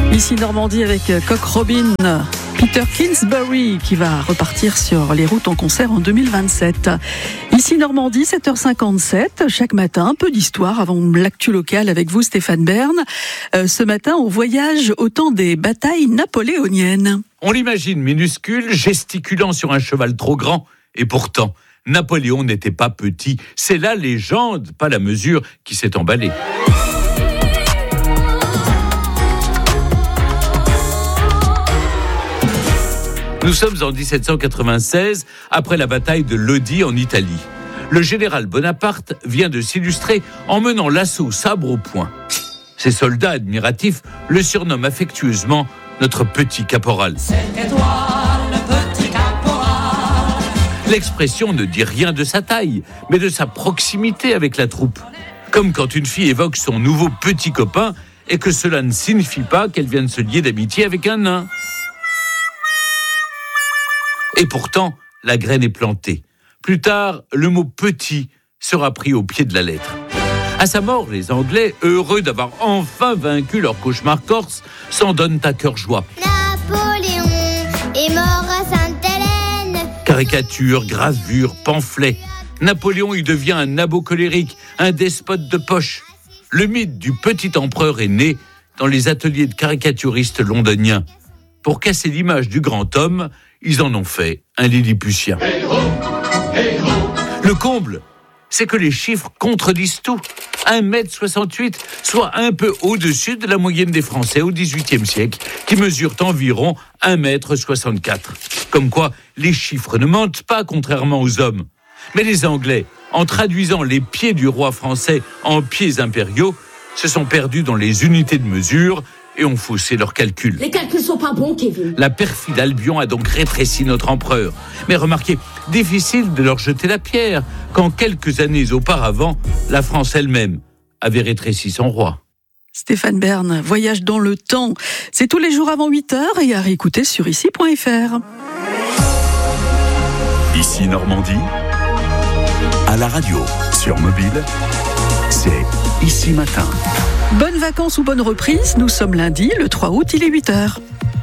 Ici Normandie avec Cock Robin, Peter Kingsbury qui va repartir sur les routes en concert en 2027. Ici Normandie, 7h57, chaque matin, un peu d'histoire avant l'actu locale avec vous Stéphane Bern. Ce matin, on voyage au temps des batailles napoléoniennes. On l'imagine minuscule, gesticulant sur un cheval trop grand, et pourtant, Napoléon n'était pas petit. C'est la légende, pas la mesure, qui s'est emballée. Nous sommes en 1796, après la bataille de Lodi en Italie. Le général Bonaparte vient de s'illustrer en menant l'assaut sabre au poing. Ses soldats admiratifs le surnomment affectueusement notre petit caporal. C'était toi, le petit caporal. L'expression ne dit rien de sa taille, mais de sa proximité avec la troupe. Comme quand une fille évoque son nouveau petit copain et que cela ne signifie pas qu'elle vient de se lier d'amitié avec un nain. Et pourtant, la graine est plantée. Plus tard, le mot « petit » sera pris au pied de la lettre. À sa mort, les Anglais, heureux d'avoir enfin vaincu leur cauchemar corse, s'en donnent à cœur joie. Napoléon est mort à Sainte-Hélène. Caricatures, gravures, pamphlets. Napoléon y devient un abo colérique, un despote de poche. Le mythe du petit empereur est né dans les ateliers de caricaturistes londoniens. Pour casser l'image du grand homme, ils en ont fait un lilliputien. Le comble, c'est que les chiffres contredisent tout. 1m68, soit un peu au-dessus de la moyenne des Français au XVIIIe siècle, qui mesurent environ 1m64. Comme quoi, les chiffres ne mentent pas, contrairement aux hommes. Mais les Anglais, en traduisant les pieds du roi français en pieds impériaux, se sont perdus dans les unités de mesure et ont faussé leurs calculs. Les calculs sont pas bons, Kevin. La perfide Albion a donc rétréci notre empereur. Mais remarquez, difficile de leur jeter la pierre, quand quelques années auparavant, la France elle-même avait rétréci son roi. Stéphane Bern, voyage dans le temps. C'est tous les jours avant 8h et à réécouter sur ici.fr. Ici Normandie, à la radio, sur mobile, c'est Ici Matin. Bonnes vacances ou bonne reprise, nous sommes lundi, le 3 août, il est 8h.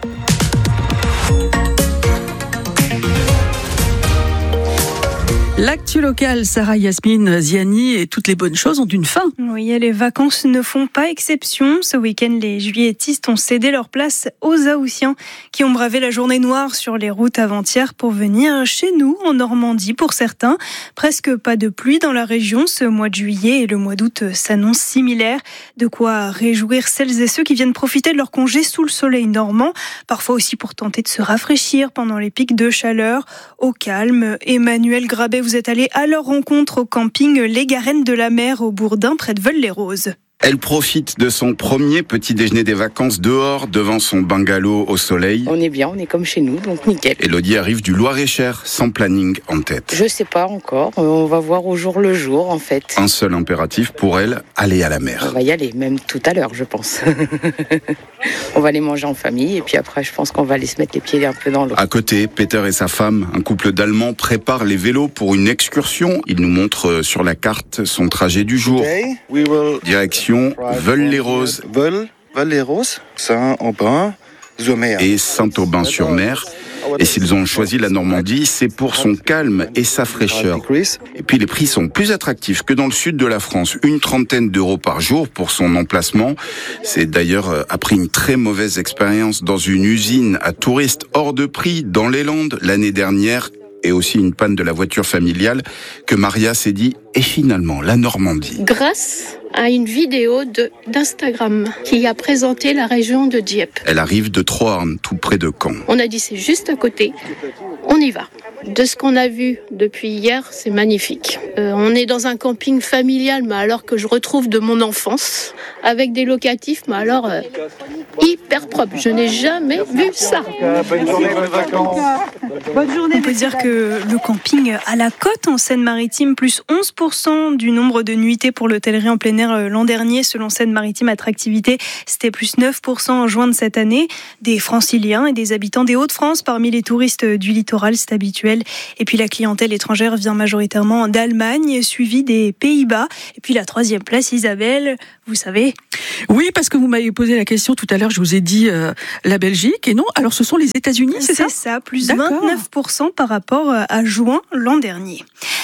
L'actu locale, Sarah Yasmine Ziani, et toutes les bonnes choses ont une fin. Oui, et les vacances ne font pas exception. Ce week-end, les juilletistes ont cédé leur place aux Haussiens qui ont bravé la journée noire sur les routes avant-hier pour venir chez nous, en Normandie pour certains. Presque pas de pluie dans la région ce mois de juillet et le mois d'août s'annoncent similaires. De quoi réjouir celles et ceux qui viennent profiter de leur congé sous le soleil normand. Parfois aussi pour tenter de se rafraîchir pendant les pics de chaleur. Au calme, Emmanuel Grabet, vous êtes allé à leur rencontre au camping Les Garennes de la Mer au Bourdin près de Veules-les-Roses. Elle profite de son premier petit déjeuner des vacances dehors, devant son bungalow au soleil. On est bien, on est comme chez nous, donc nickel. Élodie arrive du Loir-et-Cher, sans planning en tête. Je sais pas encore, on va voir au jour le jour en fait. Un seul impératif pour elle, aller à la mer. On va y aller, même tout à l'heure je pense. On va aller manger en famille et puis après je pense qu'on va aller se mettre les pieds un peu dans l'eau. À côté, Peter et sa femme, un couple d'Allemands, préparent les vélos pour une excursion. Ils nous montrent sur la carte son trajet du jour. Direction Veules-les-Roses. Veules-les-Roses, Saint-Aubin, Zomer. Et Saint-Aubin-sur-Mer. Et s'ils ont choisi la Normandie, c'est pour son calme et sa fraîcheur. Et puis les prix sont plus attractifs que dans le sud de la France. 30 € par jour pour son emplacement. C'est d'ailleurs après une très mauvaise expérience dans une usine à touristes hors de prix dans les Landes l'année dernière. Et aussi une panne de la voiture familiale que Maria s'est dit, et finalement la Normandie. Grâce à une vidéo d'Instagram qui a présenté la région de Dieppe. Elle arrive de Troarn, tout près de Caen. On a dit c'est juste à côté, on y va. De ce qu'on a vu depuis hier, c'est magnifique. On est dans un camping familial, mais alors que je retrouve de mon enfance, avec des locatifs, mais alors hyper propre. Je n'ai jamais vu ça. Bonne journée, bonnes vacances. Bonne journée. On peut dire que le camping à la Côte en Seine-Maritime, plus 11% du nombre de nuitées pour l'hôtellerie en plein air l'an dernier, selon Seine-Maritime Attractivité, c'était plus 9% en juin de cette année. Des Franciliens et des habitants des Hauts-de-France parmi les touristes du littoral, c'est habituel. mensuel. Et puis la clientèle étrangère vient majoritairement d'Allemagne, suivie des Pays-Bas. Et puis la 3e place, Isabelle, vous savez. Oui, parce que vous m'avez posé la question tout à l'heure, je vous ai dit la Belgique. Et non, alors ce sont les États-Unis, c'est ça ? C'est ça, plus 29% par rapport à juin l'an dernier.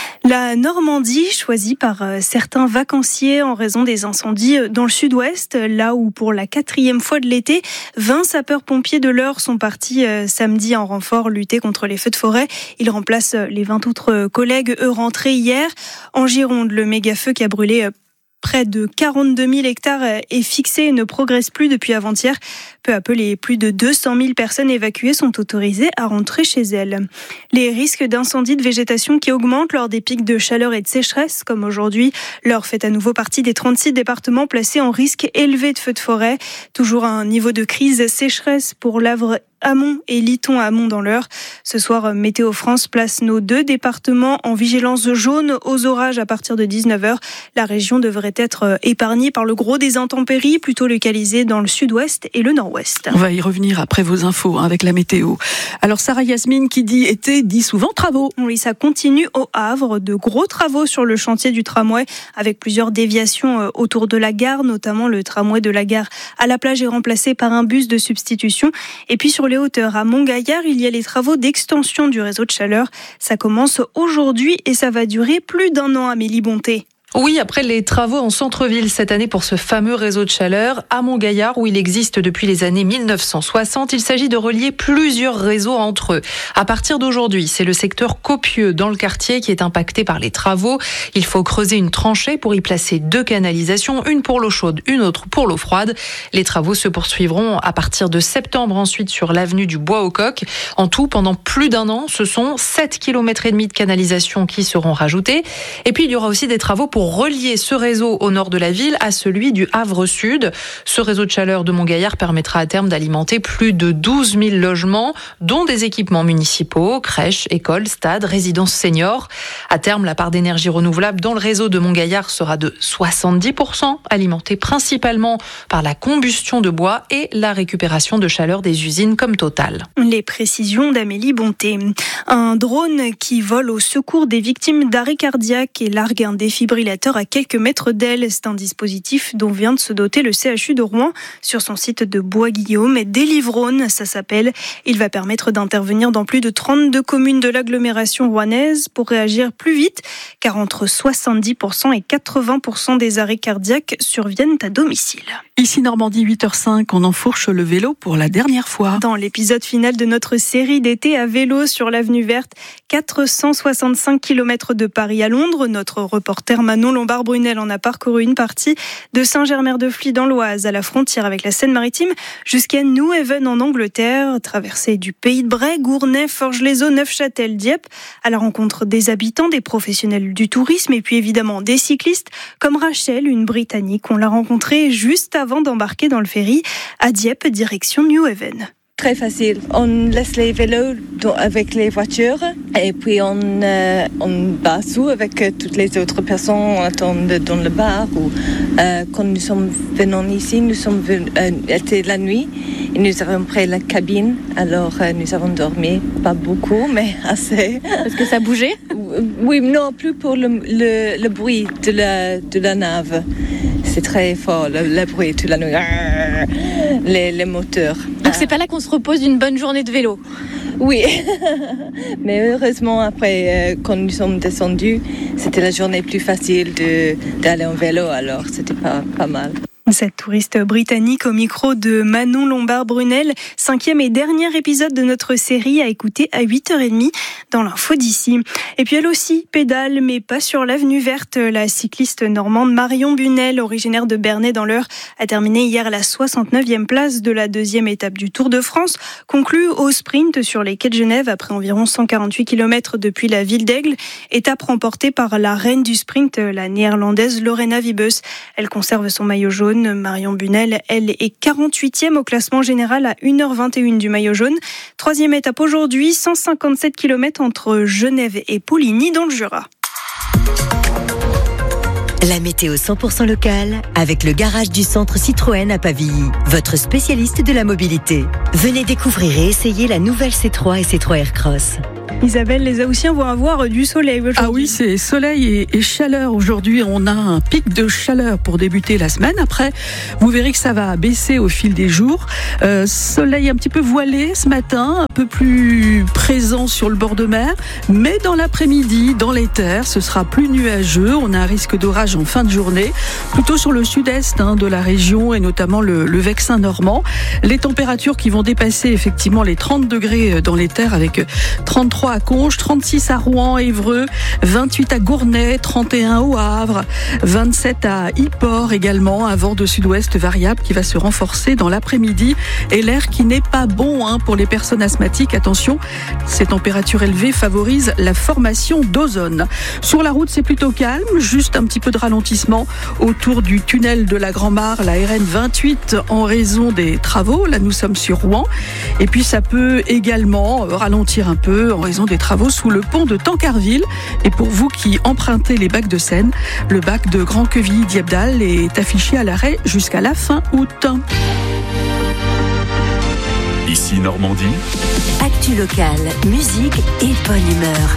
La Normandie, choisie par certains vacanciers en raison des incendies dans le sud-ouest, là où pour la 4e fois de l'été, 20 sapeurs-pompiers de l'Eure sont partis samedi en renfort lutter contre les feux de forêt. Ils remplacent les 20 autres collègues, eux rentrés hier. En Gironde, le méga-feu qui a brûlé près de 42 000 hectares est fixé et ne progresse plus depuis avant-hier. Peu à peu, les plus de 200 000 personnes évacuées sont autorisées à rentrer chez elles. Les risques d'incendie de végétation qui augmentent lors des pics de chaleur et de sécheresse, comme aujourd'hui, l'Eure fait à nouveau partie des 36 départements placés en risque élevé de feux de forêt. Toujours un niveau de crise sécheresse pour l'Avre amont et Liton amont dans l'Eure. Ce soir, Météo France place nos 2 départements en vigilance jaune aux orages à partir de 19h. La région devrait être épargnée par le gros des intempéries, plutôt localisées dans le sud-ouest et le nord-ouest. On va y revenir après vos infos avec la météo. Alors Sarah Yasmine qui dit été dit souvent travaux. Oui, ça continue au Havre. De gros travaux sur le chantier du tramway avec plusieurs déviations autour de la gare, notamment le tramway de la gare à la plage est remplacé par un bus de substitution. Et puis sur les hauteurs à Montgaillard, il y a les travaux d'extension du réseau de chaleur. Ça commence aujourd'hui et ça va durer plus d'1 an, Amélie Bonté. Oui, après les travaux en centre-ville cette année pour ce fameux réseau de chaleur, à Montgaillard, où il existe depuis les années 1960, il s'agit de relier plusieurs réseaux entre eux. À partir d'aujourd'hui, c'est le secteur Copieux dans le quartier qui est impacté par les travaux. Il faut creuser une tranchée pour y placer 2 canalisations, une pour l'eau chaude, une autre pour l'eau froide. Les travaux se poursuivront à partir de septembre ensuite sur l'avenue du Bois-aux-Coques. En tout, pendant plus d'1 an, ce sont 7,5 km de canalisation qui seront rajoutés. Et puis, il y aura aussi des travaux pour relier ce réseau au nord de la ville à celui du Havre Sud. Ce réseau de chaleur de Montgaillard permettra à terme d'alimenter plus de 12 000 logements, dont des équipements municipaux, crèches, écoles, stades, résidences seniors. À terme, la part d'énergie renouvelable dans le réseau de Montgaillard sera de 70%, alimentée principalement par la combustion de bois et la récupération de chaleur des usines comme Total. Les précisions d'Amélie Bonté. Un drone qui vole au secours des victimes d'arrêt cardiaque et largue un défibrillateur à quelques mètres d'elle. C'est un dispositif dont vient de se doter le CHU de Rouen sur son site de Bois-Guillaume. Délivrone, ça s'appelle. Il va permettre d'intervenir dans plus de 32 communes de l'agglomération rouennaise pour réagir plus vite, car entre 70% et 80% des arrêts cardiaques surviennent à domicile. Ici Normandie, 8h05, on enfourche le vélo pour la dernière fois. Dans l'épisode final de notre série d'été à vélo sur l'avenue verte, 465 km de Paris à Londres, notre reporter Manon Lombard-Brunel en a parcouru une partie de Saint-Germain-de-Fly dans l'Oise, à la frontière avec la Seine-Maritime, jusqu'à Newhaven en Angleterre, traversée du Pays de Bray, Gournay, Forges-les-Eaux, Neufchâtel, Dieppe, à la rencontre des habitants, des professionnels du tourisme et puis évidemment des cyclistes, comme Rachel, une Britannique. On l'a rencontrée juste avant d'embarquer dans le ferry à Dieppe, direction Newhaven. Très facile. On laisse les vélos avec les voitures et puis on va sous avec toutes les autres personnes. On attend dans le bar. Ou, quand nous sommes venus ici, nous sommes était la nuit et nous avons pris la cabine. Alors nous avons dormi, pas beaucoup, mais assez. Est-ce que ça bougeait ? Oui, non, plus pour le bruit de la nave. C'est très fort, le bruit toute la nuit, les moteurs. Donc c'est pas là qu'on se repose d'une bonne journée de vélo. Oui, mais heureusement après quand nous sommes descendus, c'était la journée plus facile d'aller en vélo, alors c'était pas mal. Cette touriste britannique au micro de Manon Lombard-Brunel, 5e et dernier épisode de notre série à écouter à 8h30 dans l'info d'ici. Et puis elle aussi pédale, mais pas sur l'avenue verte. La cycliste normande Marion Bunel, originaire de Bernay dans l'Eure, a terminé hier à la 69e place de la 2e étape du Tour de France, conclue au sprint sur les quais de Genève après environ 148 km depuis la ville d'Aigle. Étape remportée par la reine du sprint, la néerlandaise Lorena Wiebes. Elle conserve son maillot jaune. Marion Bunel, elle est 48e au classement général à 1h21 du maillot jaune. 3e étape aujourd'hui, 157 km entre Genève et Pouligny dans le Jura. La météo 100% locale avec le garage du centre Citroën à Pavilly, votre spécialiste de la mobilité. Venez découvrir et essayer la nouvelle C3 et C3 Aircross. Isabelle, les Haussiens vont avoir du soleil aujourd'hui. Ah oui, c'est soleil et chaleur. Aujourd'hui, on a un pic de chaleur pour débuter la semaine. Après, vous verrez que ça va baisser au fil des jours. Soleil un petit peu voilé ce matin, un peu plus présent sur le bord de mer. Mais dans l'après-midi, dans les terres, ce sera plus nuageux. On a un risque d'orage en fin de journée, plutôt sur le sud-est de la région et notamment le Vexin normand. Les températures qui vont dépasser effectivement les 30 degrés dans les terres avec 33 à Conches, 36 à Rouen, Évreux, 28 à Gournay, 31 au Havre, 27 à Yport également, un vent de sud-ouest variable qui va se renforcer dans l'après-midi et l'air qui n'est pas bon pour les personnes asthmatiques. Attention, ces températures élevées favorisent la formation d'ozone. Sur la route, c'est plutôt calme, juste un petit peu de ralentissement autour du tunnel de la Grand-Mare, la RN 28 en raison des travaux. Là, nous sommes sur Rouen. Et puis, ça peut également ralentir un peu en raison des travaux sous le pont de Tancarville. Et pour vous qui empruntez les bacs de Seine, le bac de Grand-Quevilly-Diepdal est affiché à l'arrêt jusqu'à la fin août. Ici Normandie. Actu locale, musique et bonne humeur.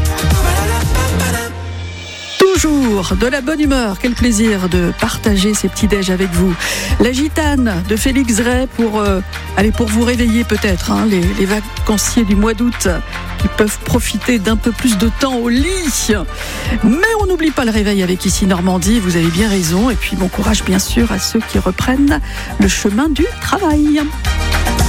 Toujours de la bonne humeur, quel plaisir de partager ces petits déj avec vous. La gitane de Félix Ray pour vous réveiller peut-être, les vacanciers du mois d'août qui peuvent profiter d'un peu plus de temps au lit. Mais on n'oublie pas le réveil avec Ici Normandie, vous avez bien raison. Et puis bon courage bien sûr à ceux qui reprennent le chemin du travail.